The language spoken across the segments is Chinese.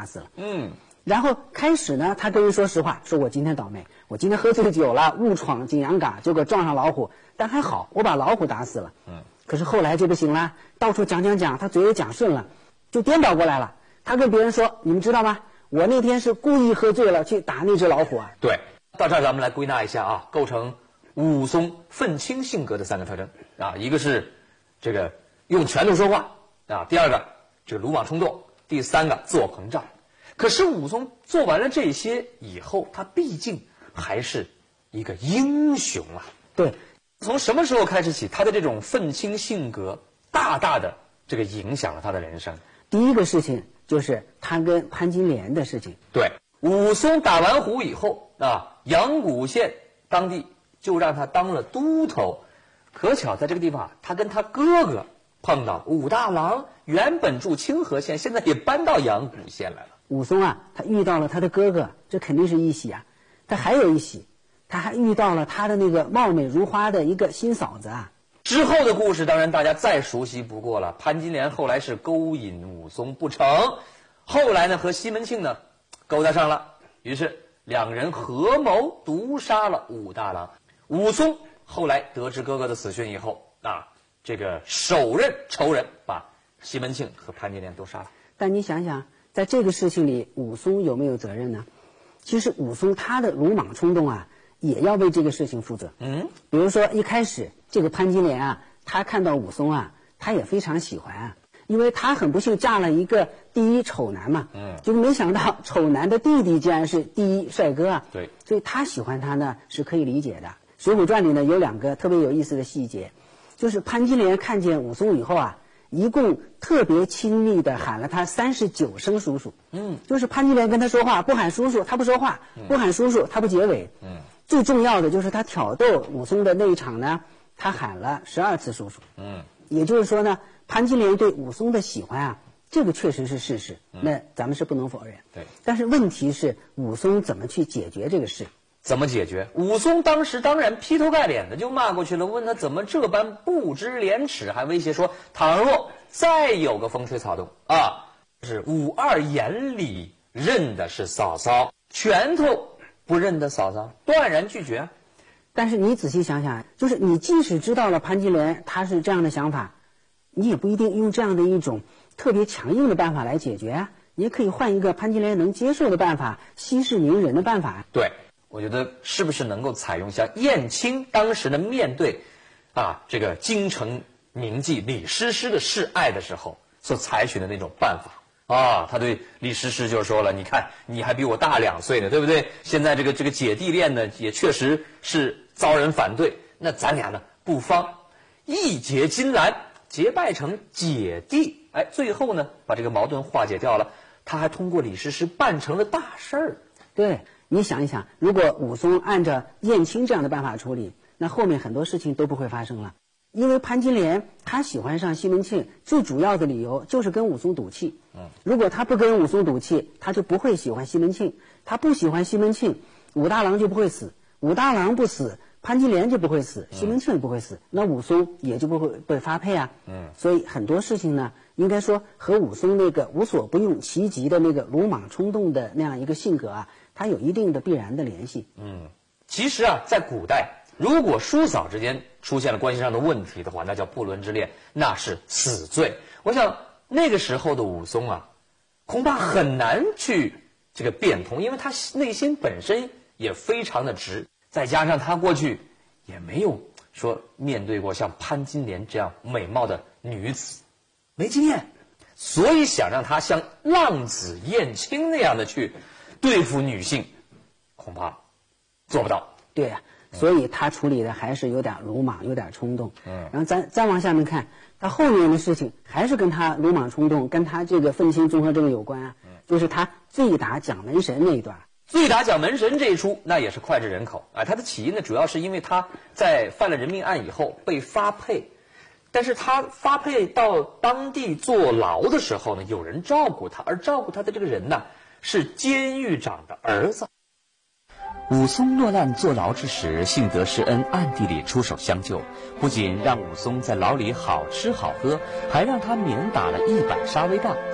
打死了。然后开始呢，他跟人说实话，说我今天倒霉，我今天喝醉酒了，误闯景阳冈，结果撞上老虎，但还好我把老虎打死了。可是后来就不行了，到处讲，他嘴也讲顺了，就颠倒过来了。他跟别人说，你们知道吗？我那天是故意喝醉了去打那只老虎啊。 对，到这儿咱们来归纳一下啊，构成武松愤青性格的3个特征啊，一个是这个用拳头说话啊，第二个这个鲁莽冲动，第三个自我膨胀。可是武松做完了这些以后，他毕竟还是一个英雄啊。 对， 从什么时候开始起，他的这种愤青性格大大的这个影响了他的人生？ 第一个事情就是他跟潘金莲的事情。 对，武松打完虎以后啊，阳谷县当地就让他当了都头。可巧在这个地方，他跟他哥哥碰到武大郎，原本住清河县，现在也搬到阳谷县来了。 武松啊，他遇到了他的哥哥，这肯定是一喜啊。他还有一喜，他还遇到了他的那个貌美如花的一个新嫂子啊。 之后的故事当然大家再熟悉不过了。潘金莲后来是勾引武松不成，后来呢和西门庆呢勾搭上了，于是两人合谋毒杀了武大郎。武松后来得知哥哥的死讯以后啊，这个手刃仇人，把西门庆和潘金莲都杀了。 但你想想，在这个事情里，武松有没有责任呢？其实武松他的鲁莽冲动啊，也要为这个事情负责。比如说一开始这个潘金莲啊，她看到武松啊，她也非常喜欢啊，因为她很不幸嫁了一个第一丑男嘛。就没想到丑男的弟弟竟然是第一帅哥啊。 对， 所以她喜欢他呢是可以理解的。《水浒传》里呢有2个特别有意思的细节，就是潘金莲看见武松以后啊，一共特别亲密的喊了他39声叔叔。就是潘金莲跟他说话不喊叔叔他不说话，不喊叔叔他不结尾。最重要的就是他挑逗武松的那一场呢，他喊了12次叔叔。也就是说呢，潘金莲对武松的喜欢啊，这个确实是事实，那咱们是不能否认。 对， 但是问题是武松怎么去解决这个事？ 怎么解决？武松当时当然劈头盖脸的就骂过去了，问他怎么这般不知廉耻，还威胁说倘若再有个风吹草动啊，是武二眼里认的是嫂嫂，拳头不认得嫂嫂，断然拒绝。 但是你仔细想想，就是你即使知道了潘金莲她是这样的想法，你也不一定用这样的一种特别强硬的办法来解决啊，你也可以换一个潘金莲能接受的办法，息事宁人的办法。 对，我觉得是不是能够采用像燕青当时的面对这个京城名妓李师师的示爱的时候所采取的那种办法啊？他对李师师就说了，你看你还比我大2岁呢，对不对？现在这个姐弟恋呢也确实是遭人反对，那咱俩呢不妨义结金兰，结拜成姐弟。最后呢把这个矛盾化解掉了，他还通过李师师办成了大事儿。 对，你想一想，如果武松按照燕青这样的办法处理，那后面很多事情都不会发生了。因为潘金莲她喜欢上西门庆，最主要的理由就是跟武松赌气。如果她不跟武松赌气，她就不会喜欢西门庆。她不喜欢西门庆，武大郎就不会死。武大郎不死，潘金莲就不会死，西门庆不会死，那武松也就不会被发配啊。所以很多事情呢，应该说和武松那个无所不用其极的那个鲁莽冲动的那样一个性格啊，它有一定的必然的联系。 其实啊，在古代，如果叔嫂之间出现了关系上的问题的话，那叫不伦之恋，那是死罪。我想那个时候的武松啊，恐怕很难去这个变通，因为他内心本身也非常的直，再加上他过去也没有说面对过像潘金莲这样美貌的女子，没经验，所以想让他像浪子燕青那样的去对付女性，恐怕做不到。 对呀，所以他处理的还是有点鲁莽，有点冲动。然后咱再往下面看，他后面的事情还是跟他鲁莽冲动，跟他这个愤青综合症有关啊。就是他醉打蒋门神那一段。 醉打蒋门神这一出，那也是脍炙人口啊！他的起因呢，主要是因为他在犯了人命案以后被发配，但是他发配到当地坐牢的时候呢，有人照顾他，而照顾他的这个人呢，是监狱长的儿子。 武松落难坐牢之时，幸得施恩暗地里出手相救，不仅让武松在牢里好吃好喝，还让他免打了100杀威棒。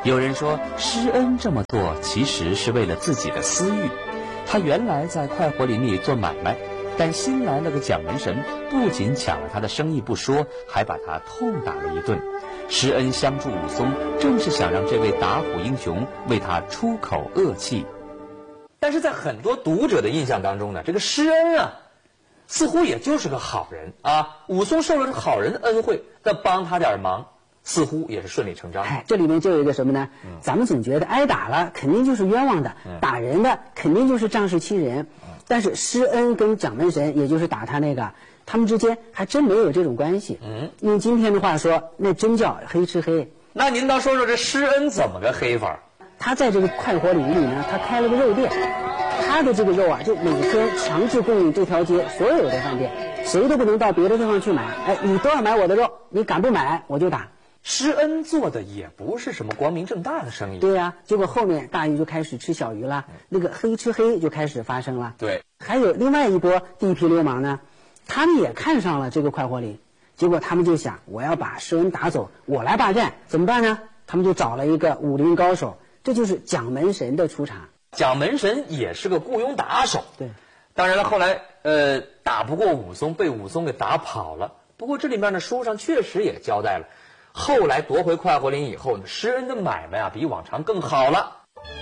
有人说，施恩这么做其实是为了自己的私欲。他原来在快活林里做买卖，但新来了个蒋门神，不仅抢了他的生意不说，还把他痛打了一顿。施恩相助武松，正是想让这位打虎英雄为他出口恶气。 但是在很多读者的印象当中呢，这个施恩啊，似乎也就是个好人啊。武松受了好人的恩惠，那帮他点忙，似乎也是顺理成章。 哎，这里面就有一个什么呢？咱们总觉得挨打了肯定就是冤枉的，打人的肯定就是仗势欺人。但是施恩跟蒋门神，也就是打他那个，他们之间还真没有这种关系。用今天的话说，那真叫黑吃黑。 那您倒说说这施恩怎么个黑法？ 他在这个快活林里呢，他开了个肉店，他的这个肉啊，就每天强制供应这条街所有的饭店，谁都不能到别的地方去买。哎，你都要买我的肉，你敢不买我就打。 施恩做的也不是什么光明正大的生意。 对呀，结果后面大鱼就开始吃小鱼了，那个黑吃黑就开始发生了。 对， 还有另外一波地痞流氓呢，他们也看上了这个快活林，结果他们就想，我要把施恩打走，我来霸占，怎么办呢？他们就找了一个武林高手，这就是蒋门神的出场。 蒋门神也是个雇佣打手。 对， 当然了，后来打不过武松，被武松给打跑了。不过这里面呢，书上确实也交代了，后来夺回快活林以后呢，施恩的买卖啊比往常更好了。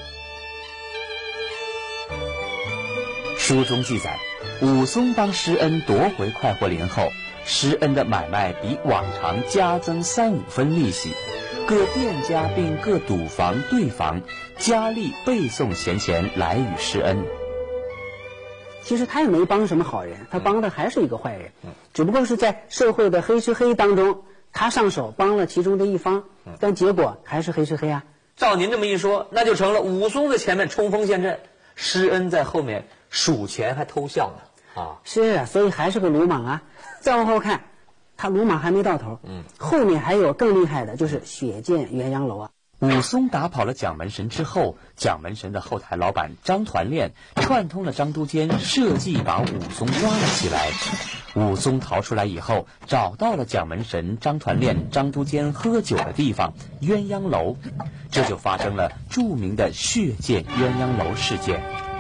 书中记载，武松帮施恩夺回快活林后，施恩的买卖比往常加增3-5分利息，各店家并各赌房对房加力背送闲钱来与施恩。 其实他也没帮什么好人，他帮的还是一个坏人，只不过是在社会的黑吃黑当中，他上手帮了其中的一方，但结果还是黑吃黑啊。 照您这么一说，那就成了武松在前面冲锋陷阵，施恩在后面数钱还偷笑呢啊！ 是啊，所以还是个鲁莽啊。再往后看，他鲁莽还没到头，后面还有更厉害的，就是血溅鸳鸯楼啊。 武松打跑了蒋门神之后，蒋门神的后台老板张团练串通了张都监，设计把武松抓了起来。武松逃出来以后，找到了蒋门神、张团练、张都监喝酒的地方鸳鸯楼，这就发生了著名的血溅鸳鸯楼事件。